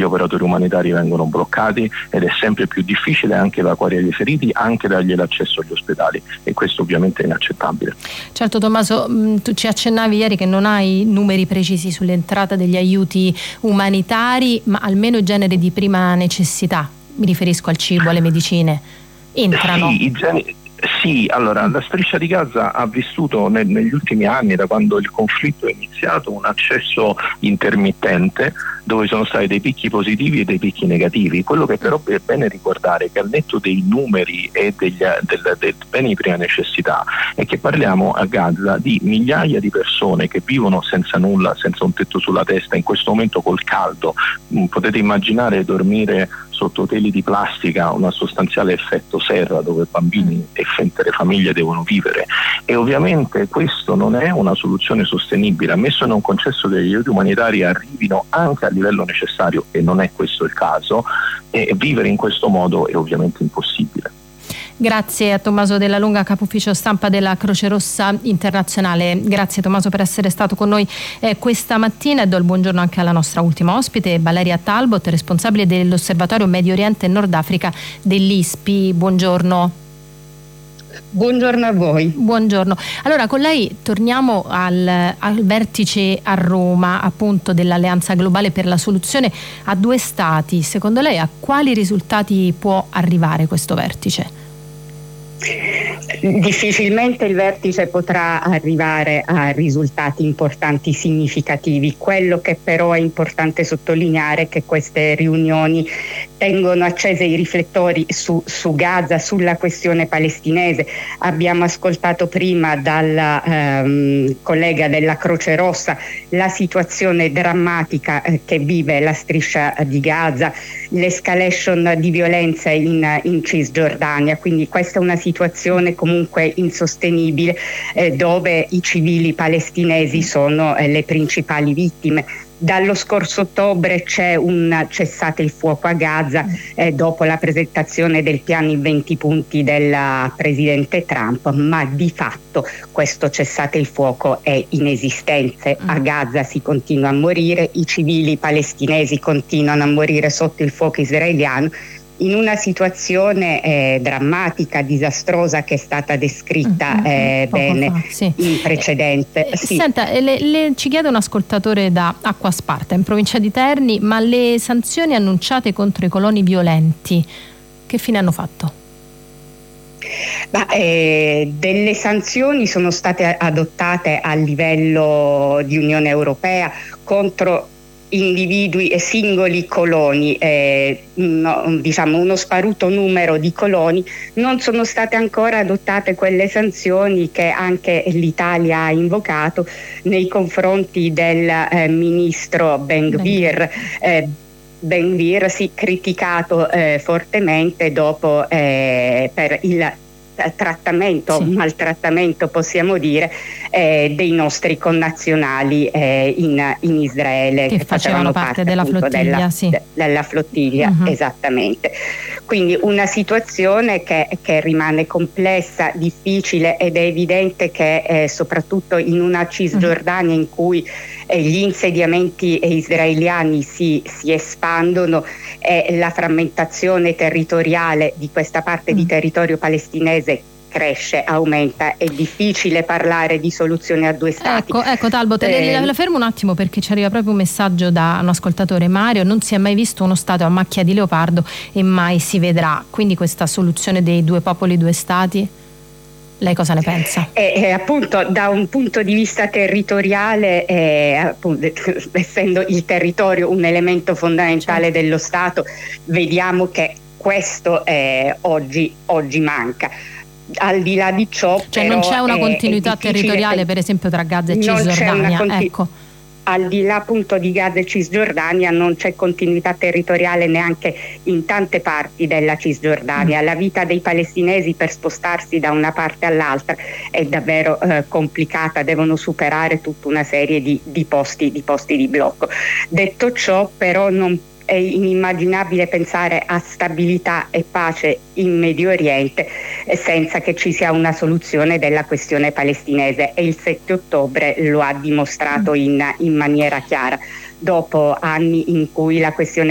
gli operatori umanitari vengono bloccati ed è sempre più difficile anche evacuare i feriti, anche dargli l'accesso agli ospedali, e questo ovviamente è inaccettabile. Certo, Tommaso, tu ci accennavi ieri che non hai numeri precisi sull'entrata degli aiuti umanitari, ma almeno i generi di prima necessità, mi riferisco al cibo, alle medicine, entrano? Sì, allora la striscia di Gaza ha vissuto negli ultimi anni, da quando il conflitto è iniziato, un accesso intermittente, dove sono stati dei picchi positivi e dei picchi negativi. Quello che però è bene ricordare è che al netto dei numeri e dei beni di prima necessità è che parliamo a Gaza di migliaia di persone che vivono senza nulla, senza un tetto sulla testa, in questo momento col caldo. Potete immaginare dormire sotto teli di plastica, un sostanziale effetto serra dove bambini e intere famiglie devono vivere, e ovviamente questo non è una soluzione sostenibile, ammesso e non concesso che gli aiuti umanitari arrivino anche a livello necessario, e non è questo il caso, e vivere in questo modo è ovviamente impossibile. Grazie a Tommaso Della Lunga, capo ufficio stampa della Croce Rossa Internazionale. Grazie Tommaso per essere stato con noi questa mattina, e do il buongiorno anche alla nostra ultima ospite, Valeria Talbot, responsabile dell'Osservatorio Medio Oriente e Nord Africa dell'ISPI. Buongiorno. Buongiorno a voi. Buongiorno. Allora, con lei torniamo al vertice a Roma, appunto, dell'Alleanza Globale per la Soluzione a Due Stati. Secondo lei a quali risultati può arrivare questo vertice? Difficilmente il vertice potrà arrivare a risultati importanti, significativi. Quello che però è importante sottolineare è che queste riunioni tengono accese i riflettori su Gaza, sulla questione palestinese. Abbiamo ascoltato prima dalla collega della Croce Rossa la situazione drammatica che vive la striscia di Gaza, l'escalation di violenza in Cisgiordania, quindi questa è una situazione comunque insostenibile, dove i civili palestinesi sono le principali vittime. Dallo scorso ottobre c'è un cessate il fuoco a Gaza dopo la presentazione del piano in 20 punti del presidente Trump, ma di fatto questo cessate il fuoco è inesistente. A Gaza si continua a morire, i civili palestinesi continuano a morire sotto il fuoco israeliano, in una situazione drammatica, disastrosa, che è stata descritta bene in precedenza. Sì. Senta, ci chiede un ascoltatore da Acquasparta, in provincia di Terni, ma le sanzioni annunciate contro i coloni violenti, che fine hanno fatto? Delle sanzioni sono state adottate a livello di Unione Europea contro individui e singoli coloni, uno sparuto numero di coloni. Non sono state ancora adottate quelle sanzioni che anche l'Italia ha invocato nei confronti del ministro Ben Gvir. Ben Gvir criticato fortemente dopo per il maltrattamento, possiamo dire, dei nostri connazionali in Israele, che facevano parte della flottiglia, della flottiglia, esattamente. Quindi una situazione che rimane complessa, difficile, ed è evidente che soprattutto in una Cisgiordania in cui gli insediamenti israeliani si espandono e la frammentazione territoriale di questa parte di territorio palestinese cresce, aumenta, è difficile parlare di soluzione a due stati. Ecco Talbot, la fermo un attimo, perché ci arriva proprio un messaggio da un ascoltatore. Mario: non si è mai visto uno stato a macchia di leopardo e mai si vedrà, quindi questa soluzione dei due popoli, due stati, lei cosa ne pensa? Appunto, da un punto di vista territoriale, essendo il territorio un elemento fondamentale dello Stato, vediamo che questo oggi manca. Al di là di ciò, cioè, non c'è una continuità territoriale, per esempio, tra Gaza e Cisgiordania, al di là appunto di Gaza e Cisgiordania non c'è continuità territoriale neanche in tante parti della Cisgiordania. La vita dei palestinesi per spostarsi da una parte all'altra è davvero complicata, devono superare tutta una serie di posti di blocco. Detto ciò, però, è inimmaginabile pensare a stabilità e pace in Medio Oriente senza che ci sia una soluzione della questione palestinese, e il 7 ottobre lo ha dimostrato in maniera chiara. Dopo anni in cui la questione